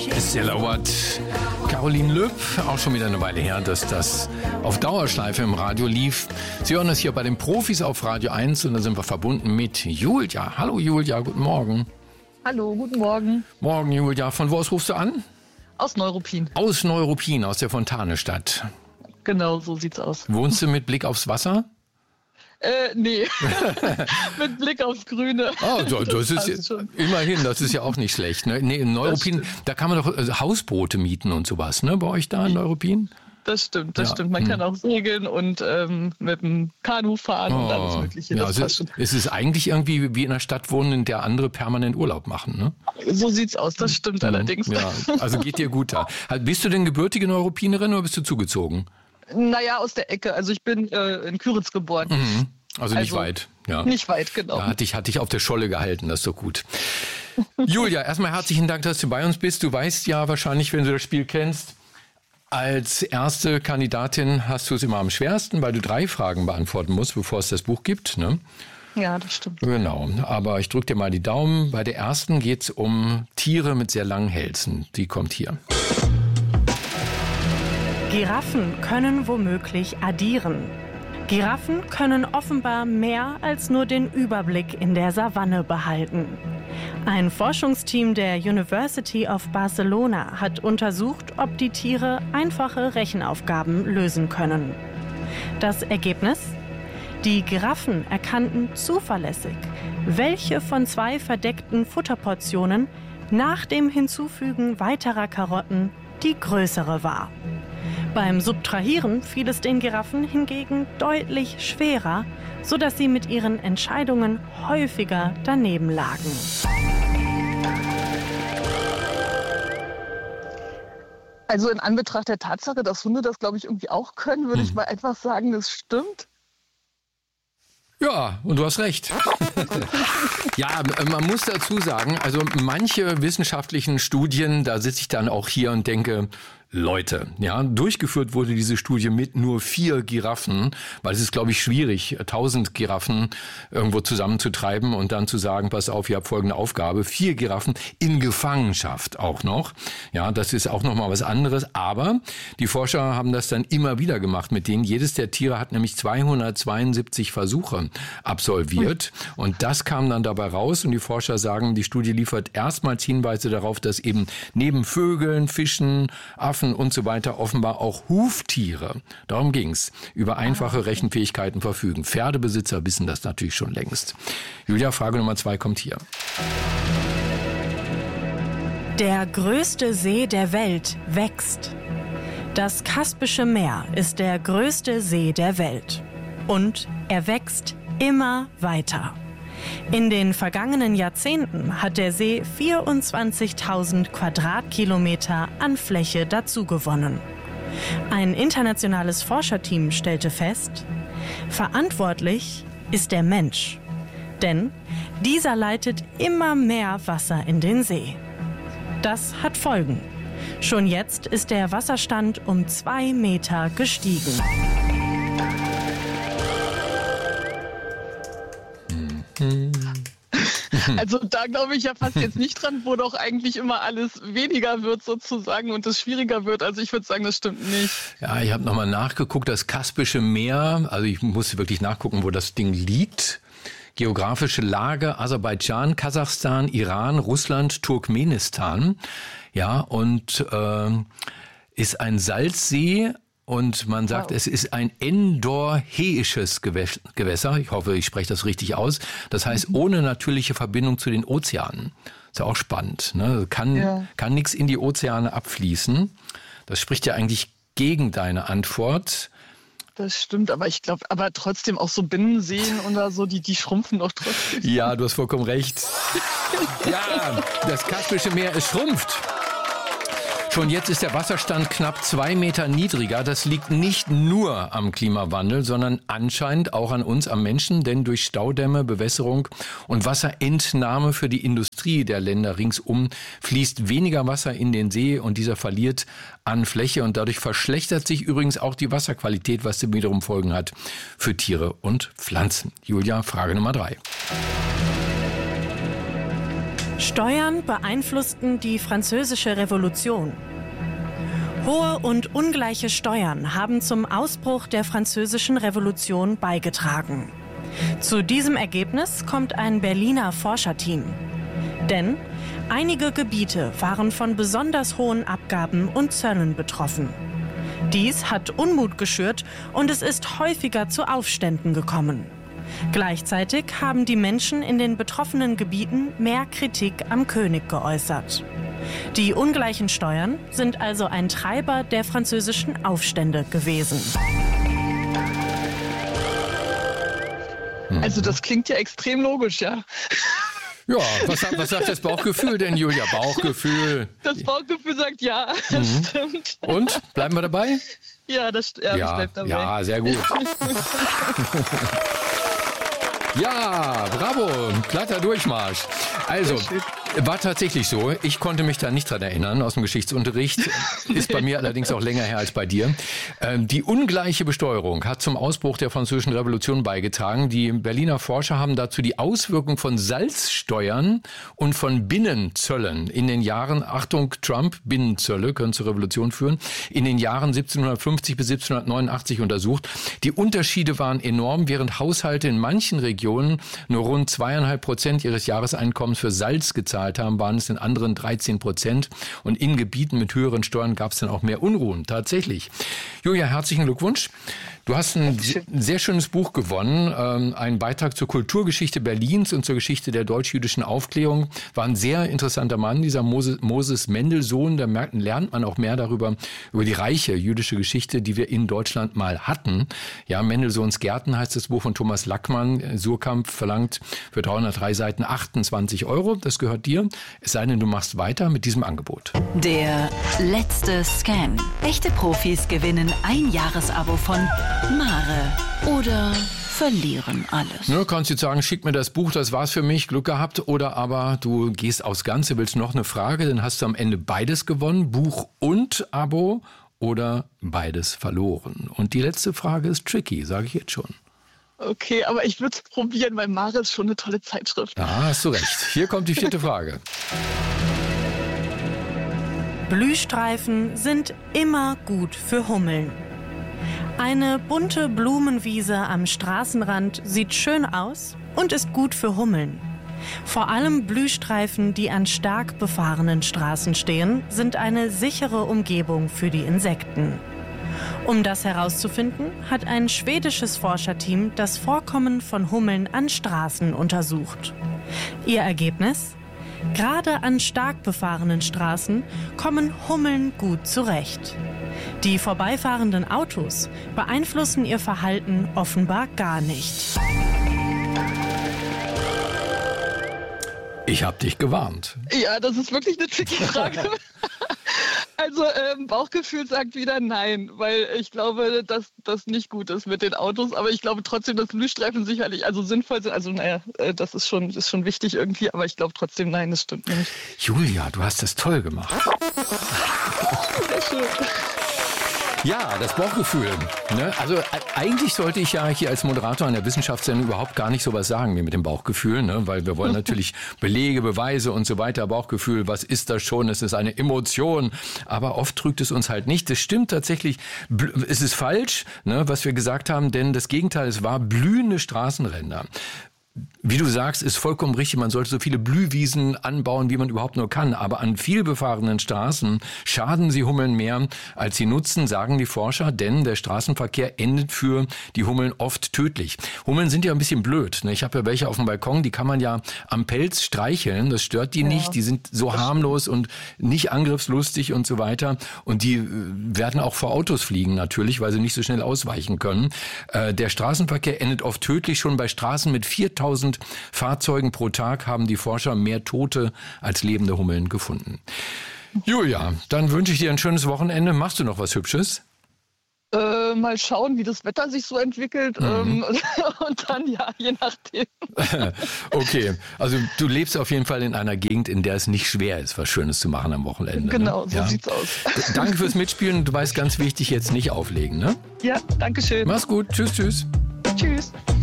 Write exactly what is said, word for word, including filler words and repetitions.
Stella Watt, Caroline Löb, auch schon wieder eine Weile her, dass das auf Dauerschleife im Radio lief. Sie hören das hier bei den Profis auf Radio eins und da sind wir verbunden mit Julia. Hallo Julia, guten Morgen. Hallo, guten Morgen. Morgen Julia, von wo aus rufst du an? Aus Neuruppin. Aus Neuruppin, aus der Fontanestadt. Genau, so sieht's aus. Wohnst du mit Blick aufs Wasser? Äh, nee. Mit Blick aufs Grüne. Oh, das, das ist ja, immerhin, das ist ja auch nicht schlecht. Ne? Nee, in Neuruppin, da kann man doch also Hausboote mieten und sowas, ne? Bei euch da in Neuruppin? Das stimmt, das ja. stimmt. Man hm. kann auch segeln und ähm, mit dem Kanu fahren oh. und alles Mögliche. Ja, das also es ist eigentlich irgendwie wie in einer Stadt wohnen, in der andere permanent Urlaub machen, ne? So sieht's aus, das stimmt mhm. allerdings. Ja, also geht dir gut da. Bist du denn gebürtige Neurupinerin oder bist du zugezogen? Naja, aus der Ecke. Also ich bin äh, in Küritz geboren. Mhm. Also nicht also weit. Ja. Nicht weit, genau. Da hatte ich, hatte ich auf der Scholle gehalten, das ist doch gut. Julia, erstmal herzlichen Dank, dass du bei uns bist. Du weißt ja wahrscheinlich, wenn du das Spiel kennst, als erste Kandidatin hast du es immer am schwersten, weil du drei Fragen beantworten musst, bevor es das Buch gibt, ne? Ja, das stimmt. Genau, aber ich drücke dir mal die Daumen. Bei der ersten geht es um Tiere mit sehr langen Hälsen. Die kommt hier. Giraffen können womöglich addieren. Giraffen können offenbar mehr als nur den Überblick in der Savanne behalten. Ein Forschungsteam der University of Barcelona hat untersucht, ob die Tiere einfache Rechenaufgaben lösen können. Das Ergebnis? Die Giraffen erkannten zuverlässig, welche von zwei verdeckten Futterportionen nach dem Hinzufügen weiterer Karotten die größere war. Beim Subtrahieren fiel es den Giraffen hingegen deutlich schwerer, sodass sie mit ihren Entscheidungen häufiger daneben lagen. Also in Anbetracht der Tatsache, dass Hunde das, glaube ich, irgendwie auch können, würde hm. ich mal einfach sagen, das stimmt. Ja, und du hast recht. Ja, man muss dazu sagen, also manche wissenschaftlichen Studien, da sitze ich dann auch hier und denke, Leute, ja, durchgeführt wurde diese Studie mit nur vier Giraffen, weil es ist, glaube ich, schwierig, tausend Giraffen irgendwo zusammenzutreiben und dann zu sagen, pass auf, ihr habt folgende Aufgabe, vier Giraffen in Gefangenschaft auch noch. Ja, das ist auch noch mal was anderes, aber die Forscher haben das dann immer wieder gemacht mit denen. Jedes der Tiere hat nämlich zweihundertzweiundsiebzig Versuche absolviert und das kam dann dabei raus und die Forscher sagen, die Studie liefert erstmals Hinweise darauf, dass eben neben Vögeln, Fischen, Affen und so weiter offenbar auch Huftiere, darum ging's, über einfache Rechenfähigkeiten verfügen. Pferdebesitzer wissen das natürlich schon längst. Julia, Frage Nummer zwei kommt hier. Der größte See der Welt wächst. Das Kaspische Meer ist der größte See der Welt. Und er wächst immer weiter. In den vergangenen Jahrzehnten hat der See vierundzwanzigtausend Quadratkilometer an Fläche dazugewonnen. Ein internationales Forscherteam stellte fest, verantwortlich ist der Mensch. Denn dieser leitet immer mehr Wasser in den See. Das hat Folgen. Schon jetzt ist der Wasserstand um zwei Meter gestiegen. Also da glaube ich ja fast jetzt nicht dran, wo doch eigentlich immer alles weniger wird sozusagen und es schwieriger wird. Also ich würde sagen, das stimmt nicht. Ja, ich habe nochmal nachgeguckt, das Kaspische Meer, also ich muss wirklich nachgucken, wo das Ding liegt. Geografische Lage, Aserbaidschan, Kasachstan, Iran, Russland, Turkmenistan. Ja, und äh, ist ein Salzsee. Und man sagt, wow. Es ist ein endorheisches Gewässer. Ich hoffe, ich spreche das richtig aus. Das heißt, ohne natürliche Verbindung zu den Ozeanen. Ist ja auch spannend. Ne? Kann, ja. kann nichts in die Ozeane abfließen. Das spricht ja eigentlich gegen deine Antwort. Das stimmt, aber ich glaube, aber trotzdem auch so Binnenseen oder so, die, die schrumpfen doch trotzdem. Ja, du hast vollkommen recht. Ja, das Kaspische Meer, es schrumpft. Schon jetzt ist der Wasserstand knapp zwei Meter niedriger. Das liegt nicht nur am Klimawandel, sondern anscheinend auch an uns, am Menschen. Denn durch Staudämme, Bewässerung und Wasserentnahme für die Industrie der Länder ringsum fließt weniger Wasser in den See und dieser verliert an Fläche. Und dadurch verschlechtert sich übrigens auch die Wasserqualität, was wiederum Folgen hat für Tiere und Pflanzen. Julia, Frage Nummer drei. Steuern beeinflussten die Französische Revolution. Hohe und ungleiche Steuern haben zum Ausbruch der Französischen Revolution beigetragen. Zu diesem Ergebnis kommt ein Berliner Forscherteam. Denn einige Gebiete waren von besonders hohen Abgaben und Zöllen betroffen. Dies hat Unmut geschürt und es ist häufiger zu Aufständen gekommen. Gleichzeitig haben die Menschen in den betroffenen Gebieten mehr Kritik am König geäußert. Die ungleichen Steuern sind also ein Treiber der französischen Aufstände gewesen. Also das klingt ja extrem logisch, ja. Ja, was, was sagt das Bauchgefühl denn, Julia? Bauchgefühl. Das Bauchgefühl sagt ja, das mhm. stimmt. Und? Bleiben wir dabei? Ja, das ja, ja, bleibt dabei. Ja, sehr gut. Ja, bravo, glatter Durchmarsch. Also, war tatsächlich so. Ich konnte mich da nicht dran erinnern aus dem Geschichtsunterricht. Ist bei mir allerdings auch länger her als bei dir. Ähm, die ungleiche Besteuerung hat zum Ausbruch der Französischen Revolution beigetragen. Die Berliner Forscher haben dazu die Auswirkung von Salzsteuern und von Binnenzöllen in den Jahren, Achtung, Trump, Binnenzölle können zur Revolution führen, in den Jahren siebzehnhundertfünfzig bis siebzehnhundertneunundachtzig untersucht. Die Unterschiede waren enorm, während Haushalte in manchen Regionen nur rund zweieinhalb Prozent ihres Jahreseinkommens für Salz gezahlt haben, waren es in anderen dreizehn Prozent. Und in Gebieten mit höheren Steuern gab es dann auch mehr Unruhen, tatsächlich. Julia, herzlichen Glückwunsch. Du hast ein sehr schönes Buch gewonnen, ähm, einen Beitrag zur Kulturgeschichte Berlins und zur Geschichte der deutsch-jüdischen Aufklärung. War ein sehr interessanter Mann, dieser Moses, Moses Mendelssohn. Da merkt, lernt man auch mehr darüber, über die reiche jüdische Geschichte, die wir in Deutschland mal hatten. Ja, Mendelssohns Gärten heißt das Buch von Thomas Lackmann. Surkamp verlangt für dreihundertdrei Seiten achtundzwanzig Euro. Das gehört dir. Es sei denn, du machst weiter mit diesem Angebot. Der letzte Scan. Echte Profis gewinnen ein Jahresabo von Mare oder verlieren alles. Du kannst jetzt sagen, schick mir das Buch, das war's für mich, Glück gehabt. Oder aber du gehst aufs Ganze, willst noch eine Frage, dann hast du am Ende beides gewonnen, Buch und Abo oder beides verloren. Und die letzte Frage ist tricky, sage ich jetzt schon. Okay, aber ich würde es probieren, weil Mare ist schon eine tolle Zeitschrift. Ja, hast du recht. Hier kommt die vierte Frage. Blühstreifen sind immer gut für Hummeln. Eine bunte Blumenwiese am Straßenrand sieht schön aus und ist gut für Hummeln. Vor allem Blühstreifen, die an stark befahrenen Straßen stehen, sind eine sichere Umgebung für die Insekten. Um das herauszufinden, hat ein schwedisches Forscherteam das Vorkommen von Hummeln an Straßen untersucht. Ihr Ergebnis? Gerade an stark befahrenen Straßen kommen Hummeln gut zurecht. Die vorbeifahrenden Autos beeinflussen ihr Verhalten offenbar gar nicht. Ich habe dich gewarnt. Ja, das ist wirklich eine tricky Frage. Also ähm, Bauchgefühl sagt wieder nein, weil ich glaube, dass das nicht gut ist mit den Autos. Aber ich glaube trotzdem, dass Blühstreifen sicherlich also sinnvoll sind. Also naja, äh, das ist schon, ist schon wichtig irgendwie. Aber ich glaube trotzdem, nein, das stimmt nicht. Julia, du hast das toll gemacht. Sehr schön. Ja, das Bauchgefühl. Ne? Also eigentlich sollte ich ja hier als Moderator einer Wissenschaftssendung überhaupt gar nicht sowas sagen wie mit dem Bauchgefühl, ne? Weil wir wollen natürlich Belege, Beweise und so weiter. Bauchgefühl, was ist das schon? Es ist eine Emotion. Aber oft trügt es uns halt nicht. Das stimmt tatsächlich. Es ist falsch, ne, was wir gesagt haben, denn das Gegenteil, es war blühende Straßenränder. Wie du sagst, ist vollkommen richtig. Man sollte so viele Blühwiesen anbauen, wie man überhaupt nur kann. Aber an vielbefahrenen Straßen schaden sie Hummeln mehr, als sie nutzen, sagen die Forscher. Denn der Straßenverkehr endet für die Hummeln oft tödlich. Hummeln sind ja ein bisschen blöd. Ich habe ja welche auf dem Balkon, die kann man ja am Pelz streicheln. Das stört die ja nicht. Die sind so harmlos und nicht angriffslustig und so weiter. Und die werden auch vor Autos fliegen natürlich, weil sie nicht so schnell ausweichen können. Der Straßenverkehr endet oft tödlich. Schon bei Straßen mit viertausend Fahrzeugen pro Tag haben die Forscher mehr Tote als lebende Hummeln gefunden. Julia, dann wünsche ich dir ein schönes Wochenende. Machst du noch was Hübsches? Äh, mal schauen, wie das Wetter sich so entwickelt. Mhm. Ähm, und dann, ja, je nachdem. Okay, also du lebst auf jeden Fall in einer Gegend, in der es nicht schwer ist, was Schönes zu machen am Wochenende. Genau, ne? so ja. sieht's aus. Danke fürs Mitspielen. Du weißt, ganz wichtig, jetzt nicht auflegen, ne? Ja, danke schön. Mach's gut. Tschüss, tschüss. Tschüss.